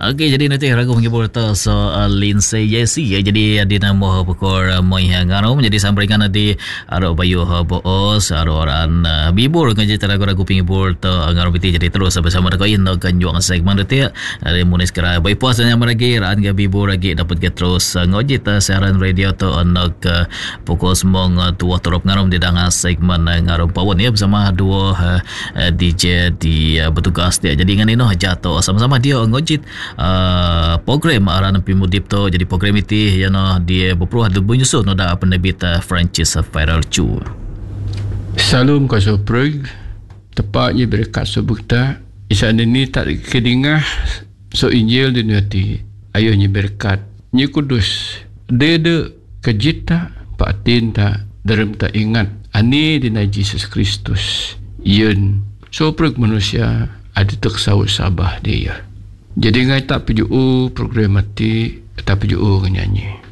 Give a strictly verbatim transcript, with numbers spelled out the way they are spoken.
Okey, jadi nanti ragu menghibur tu soal Lindsay Jesse ya. Jadi di nama pukul mai ngarom jadi sampaikan nanti aro bayu boos aro orang bibur ngaji ragu-ragu penghibur tu ngarom itu jadi terus bersama dengan in kan juang segmen itu ada munis kira baik puasanya meragi ran ga bibur lagi dapat ke terus ngoji ta siaran radio tu anak pukul semong tua terop ngarom di danga segmen ngarom pawon ya bersama dua D J di bertugas dia. Jadi dengan ini jatuh sama-sama dia ngojit Uh, program aran pimudip to jadi program itu yang no, dia berperuah du menyusun no da penerbit Francis Viral Chu. Salam kasopreg tepatnya berkat sebukta isan ini tak kedingah so Injil di nanti ayonya berkat nyi kudus dede kejita patin ta dalam tak ingat ani di Yesus Kristus yen sopreg manusia ada tersawut sabah dia. Jadi ngai tak pergi program mati tak pergi nyanyi.